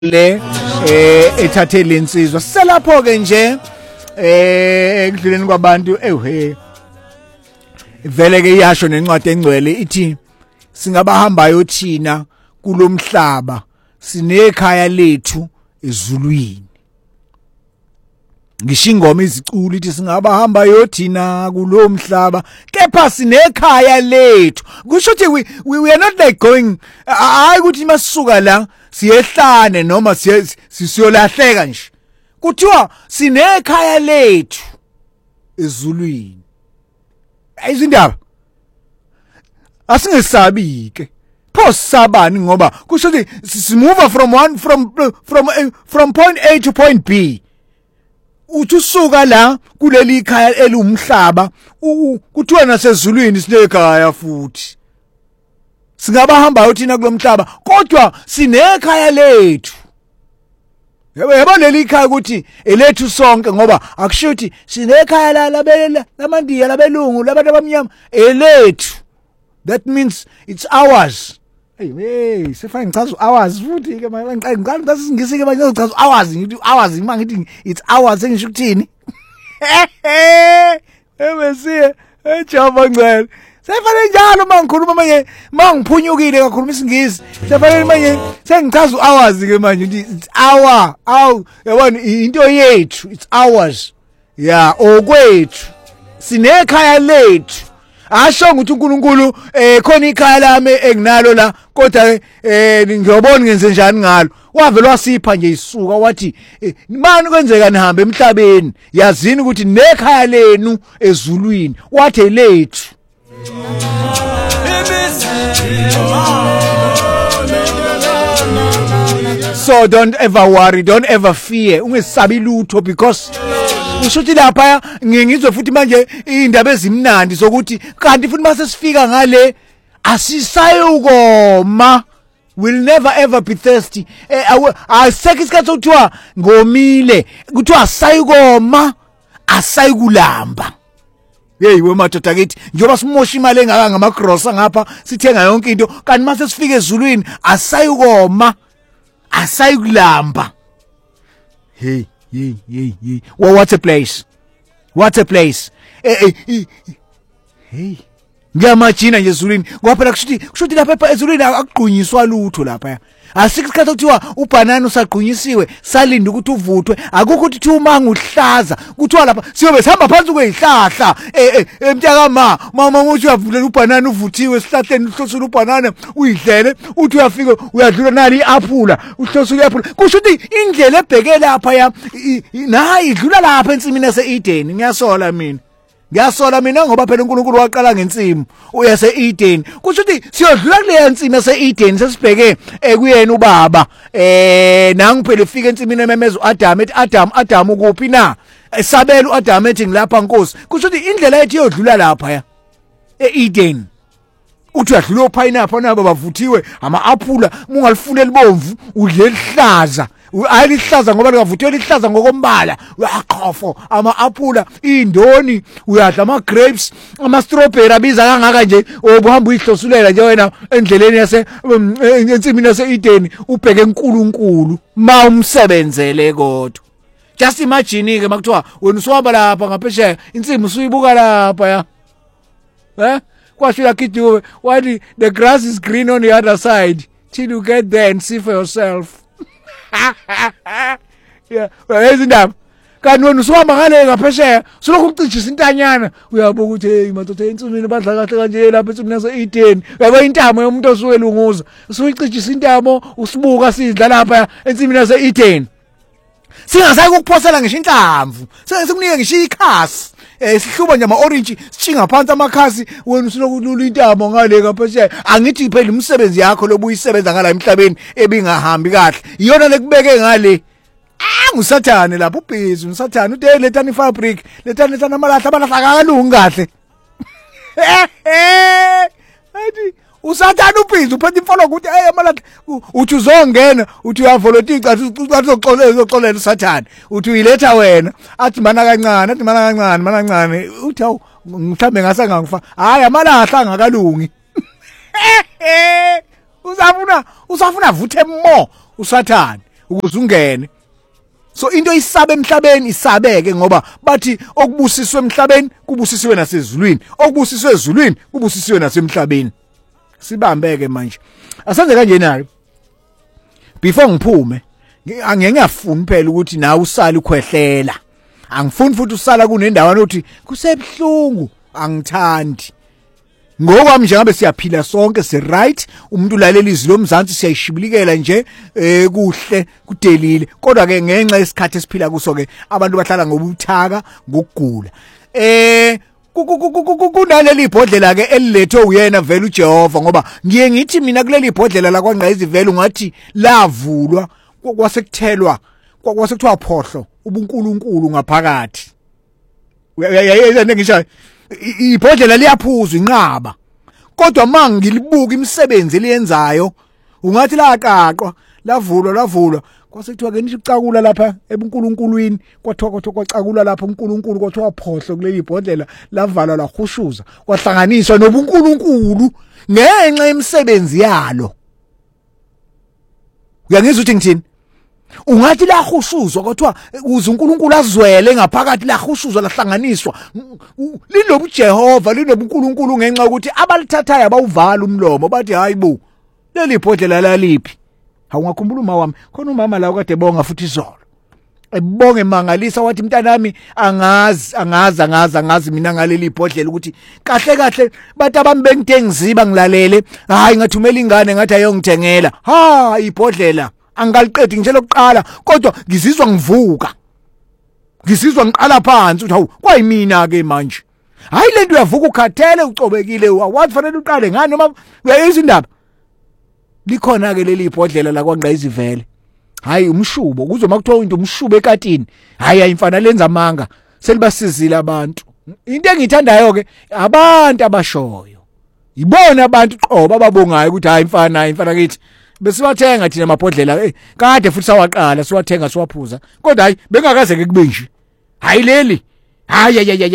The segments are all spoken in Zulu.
le ethathe lensizwa selapho ke nje ekudluleni kwabantu vele ke iyasho nencwadi engcwele ithi singabahambayo thina kulomhlaba sinekhaya lethu ezulwini. Ngisho ingoma izicula ithi singabahambayo thina kulomhlaba kepha sinekhaya lethu. Kusho ukuthi we are not like going hayi ukuthi masisuka la siyehlane noma siyolahleka nje. Kuthiwa sinekhaya lethu ezulwini. Ayizindaba asingesabi ke pho sabani ngoba kusho ukuthi move from point A to point B. Usuka la kuleli khaya elumhlaba kuthiwa nasezulwini sinekhaya futhi. Singabahamba uthina kulomhlaba kodwa sinekhaya lethu. Yebo leli khaya ukuthi elethu sonke ngoba akusho ukuthi sinekhaya la lamandiya labelungu labantu abamnyama elethu. That means it's ours. Hey sifana ngichaza ours futhi ke manje ngiqala ngasingisi ke manje ngichaza ours ngithi ours mangithi it's ours engisho ukuthini. Emesiye ejava ngcela. Sefanele njalo mangikhuluma manje mangiphunyukile kakhuluma isingisi. Sefanele manje sengichaza ours ke manje ngithi it's our yabona into yethu it's ours. Yeah okwethu. Sinekhaya lethu. Asho ukuthi uNkulunkulu khona ikhaya lami enginalo la kodwa ngiyobona ngenze njani ngalo. Wavela wasipha nje isuka wathi manje kwenzeka nihambe emhlabeni yazini ukuthi nekhaya lenu ezulwini wathi lethu. So don't ever worry, don't ever fear. Ungesabi lutho because ushuthi lapha ngizwe futhi manje indaba ezimnandi sokuthi kanti futhi mase sifika ngale asisayukoma. Will never ever be thirsty. Asekho isikhathi sokuthiwa ngomile kuthiwa asayukoma asayikulamba. Hey wemadoda kithi njoba simosha imali engaka ngamagrosa ngapha sithenga yonke into kanti mase sifike ezulwini asayukoma asayikulamba. Hey well, what a place. Hey ngiyamajina nje ezulwini ngoba phela kushuthi lapha ezulwini akugqunyiswa lutho lapha. Asikhathi kuthiwa ubanana usagqunyisiwe salinda ukuthi uvuthwe akukho ukuthi uma nguhlaza kuthiwa lapha siyobe sihamba phansi kwezihlahla emtaka mama uthi uyavulela ubanana uvuthiwe esihlahleni uhlosula ubanana uyidlele uthi uyafika uyadlula nali iaphula uhlosula iaphula. Kusho ukuthi indlela ebheke lapha nayi idlula lapha ensimini yaseEden. Ngiyasola mina ngoba phela uNkulunkulu waqala ngensimi uyase Eden. Kusho ukuthi siyodlula kule insimi yase Eden sesibheke kuyena ubaba nangu phela efika ensimini ememeza uAdam ethi Adam ukuphi na esabela uAdam ethi ngilapha Nkosi. Kusho ukuthi indlela yethu yodlula lapha eEden. Uthi uyadlula pineapple nabo bavuthiwe ama-aphula mungalifune libomvu udle lihlaza. Ayilihlaza ngoba lingavuthiwe lihlaza ngokombala uyaqhofo ama-aphula indoni uyadla ama-grapes ama-strawberry abiza kangaka nje obuhamba uyihlosulela nje wena endleleni ensimini yase-Eden ubheke uNkulunkulu ma umsebenzele kodwa. Just imagine ke makuthiwa wena usuhamba lapha ngaphesheya insimi usuyibuka lapha kwashila kiduwe wathi the grass is green on the other side till you get there and see for yourself. Yeah ezindaba kanti wena usuhamba ngale ngaphesheya soloko ucishisa intanyana uyabuka ukuthi hey madoda ensimini badla kahle kanje lapha ensimini yase-Eden. Uyabo intamo yomuntu osuwelunguza usuyicishisa intamo usibuka sidla lapha ensimini yase-Eden. Singasayi ukuphosela ngisho inhlamvu sekunika ngisho ikhasi sihluba nje ama-orange sichinga phansi amakhasi wena usulokulula intamo ngale ngaphesheya. Angithi phela umsebenzi yakho lobuyisebenza ngala emhlabeni ebingahambi kahle iyona lekubeke ngale. Ngusathane lapho ubhizi usathane uthi lethani fabric lethani amalahla abalahla akalungi kahle. Athi usathane ubhizi uphethe imfolo ukuthi amalahla uthi uzongena uthi uyavolontiya uzoxolela usathane uthi uyiletha wena athi mana kancane uthi awu mhlambe ngase ngangifa hayi amalahla angakalungi. usafuna vuthe more usathane ukuze ungene. So into isabe emhlabeni isabeke ngoba bathi okubusiswe emhlabeni kubusisiwe nasezulwini, okubusiswe ezulwini kubusisiwe nasemhlabeni. Sibambeke manje. Asenze kanjena before ngiphume angeke ngiyafuni phela ukuthi nawe usale ukhwehlela. Angifuni futhi usala kunendawana uthi kusebhlungu, angithandi. Ngokwami njengabe siyaphila sonke si right, umuntu lalela izwi lomzansi siyayishibilikela nje kuhle kudelile. Kodwa ke ngenxa yesikhathi esiphila kuso ke abantu bahlala ngobuthaka ngokugula. Kunaleli ibhodlela ke elilethwe uyena vele uJehova ngoba ngiye ngithi mina kuleli ibhodlela la kwaNgqayizivele vele ungathi lavulwa kwasekuthelwa kwasekuthiwa phohlo ubuNkulunkulu ngaphakathi. Uyayizwa ngisho ibhodlela liyaphuzwa inqaba. Kodwa manje ngilibuka imisebenzi eliyenzayo ungathi laqaqwa lavulwa kwasekuthiwa ke nithi ucakula lapha ebuNkulunkulwini kwathiwa kwacakula lapha uNkulunkulu kwathiwa phohlo kuleli ibhodlela lavalwa lahushuza kwahlanganiswa nobuNkulunkulu ngenxa yemisebenzi yalo. Uyangizwa ukuthi ngithini? Ungathi lahushuzwa kwathiwa uze uNkulunkulu azwele ngaphakathi lahushuzwa lahlanganiswa lilobu Jehova linobuNkulunkulu ngenxa ukuthi abalithathayo abawuvala umlomo bathi hayibo leli ibhodlela laliphi. Awungakhumbula uma wami khona umama la kade bonga futhi izolo ebonge mangalisa wathi mntanami angazi mina ngaleli ibhodlela ukuthi kahle bathi abami bengitengiziba ngilalele hayi ngathumela ingane ngathi ayongithengela ibhodlela angaliqedi nje lokuqala kodwa ngizizwa ngivuka ngizizwa ngiqala phansi uthi hawu kwayimina ke manje hayi lento uyavuka ukhathele ucobekile wathi fanele uqale ngani noma uyayizwa indaba likhona ke leli ibhodlela la kwaNgqayizivele hayi umshubo kuzoma kuthiwa into umshubo ekatini hayi ayimfana lenza amanga selibasizile abantu into engithandayo ke abantu abashoyo ibona abantu qoba ababongayo ukuthi hayi imfana kithi besiwathenga thina amabhodlela kade futhi sawaqala siwathenga siwaphuza kodwa hayi bengakaze ke kube nje hayi leli hayi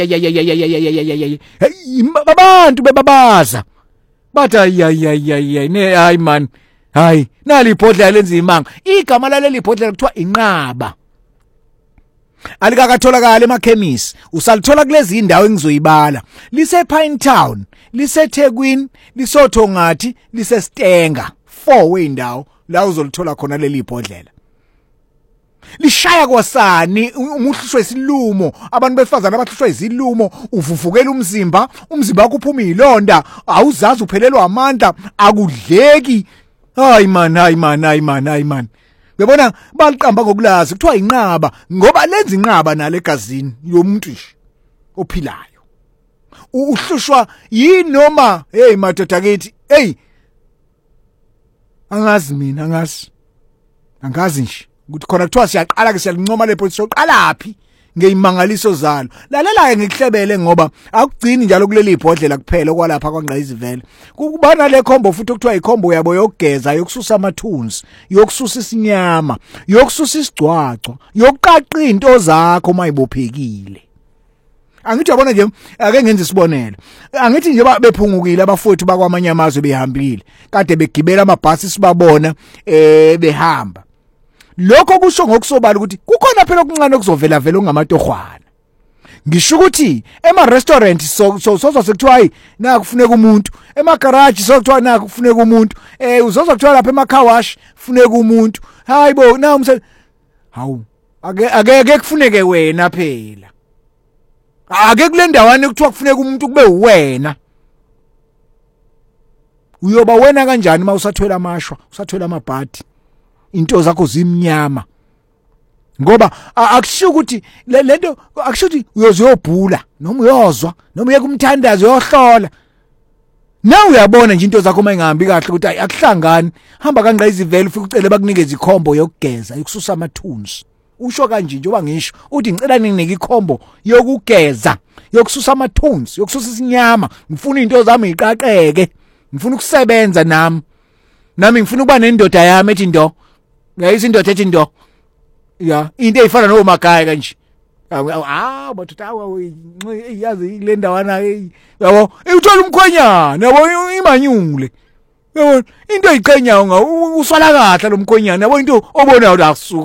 abantu bebabaza bathi hayi man hayi nali ibhodlela lenza imanga igama laleli ibhodlela kuthiwa inqaba alikakatholakala emakhemisi usalithola kulezi indawo engizoyibala lise Pine Town lise Thekwini lisothongathi lise Stenga 4 wendawo la uzolithola khona leli ibhodlela lishaya kwasani umuhlushwe isilumo abantu befazana abahlushwe izilumo uvuvukela umzimba wakho uphuma izilonda awuzazi uphelelwa amandla akudleki hayi man bebona baliqamba ngokulazi kuthiwa inqaba ngoba lenza inqaba nale egazini yomuntu nje ophilayo uhlushwa yini noma madoda kithi angazi mina angazi nje ukuthi khona kuthiwa siyaqala ke siyalincoma le position qalaphi ngeyimangaliso zalo lalela ngikuhlebele ngoba akugcini njalo kuleli ibhodlela kuphela okwalapha kwaNgqayizivele kuba nale khombo futhi okuthiwa ikhombo yabo yokugeza yokususa amathunzi yokususa isinyama yokususa isigcwagcwa yokuqaqa into zakho mayibophekile. Angithi yabona nje ake ngenze isibonelo angithi nje bephungukile abafowethu bakwamanye amazwe behambile kade begibela amabhasi sibabona behamba lokho kusho ngokusobala ukuthi kukhona phela okuncane okuzovela vele ongamatohwana ngisho ukuthi ema-restaurant sozwa sekuthiwa hayi naku kufuneka umuntu ema-garage sokuthiwa naku kufuneka umuntu uzozwa kuthiwa lapha ema-car wash kufuneka umuntu hayibo na hawu ake kufuneke wena phela ake kule ndawana kuthiwa kufuneka umuntu kube uwena uyoba wena kanjani uma usathwela amashwa usathwela amabhadi into zakho zimnyama ngoba akusho ukuthi lento akusho ukuthi uyozobhula noma uyozwa noma uye kumthandazo uyohlola nawe uyabona nje into zakho mayingahambi kahle ukuthi akuhlangani hamba kaNgqayizivele ufike ucele bakunikeza ikhombo yokugeza yokususa amathunzi usho kanje nje oba ngisho uthi ngicela ninginike ikhombo yokugeza yokususa amathunzi yokususa isinyama ngifuna into zami iqaqeke ngifuna ukusebenza nami ngifuna ukuba nendoda yami ethi ndo ngayisi indoda ethi ndo ya into efana nomagaya kanje bathatha yazi le ndawana yabo uthola umkhonyana yabo imanyule yabona into eyiqenyayo uswala kahle lo mkhwenyana yabo into obonayo la kusuka